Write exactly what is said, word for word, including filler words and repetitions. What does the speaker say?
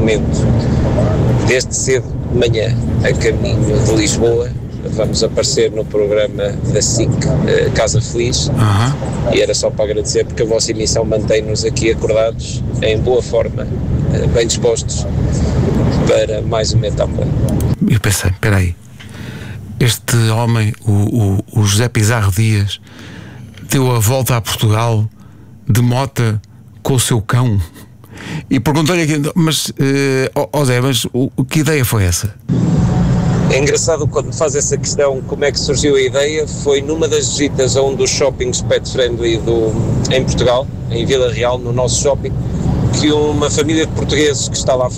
momento, desde cedo de manhã, a caminho de Lisboa. Vamos aparecer no programa da S I C, uh, Casa Feliz, uhum. E era só para agradecer, porque a vossa emissão mantém-nos aqui acordados, em boa forma, uh, bem dispostos para mais um Metambor. Eu pensei, espera aí, este homem, o, o, o José Pizarro Dias, deu a volta a Portugal de mota com o seu cão, e perguntei-lhe aqui, mas, uh, oh Zé, mas o, que ideia foi essa? É engraçado quando faz essa questão, como é que surgiu a ideia. Foi numa das visitas a um dos shoppings pet friendly do, em Portugal, em Vila Real, no nosso shopping, que uma família de portugueses que está lá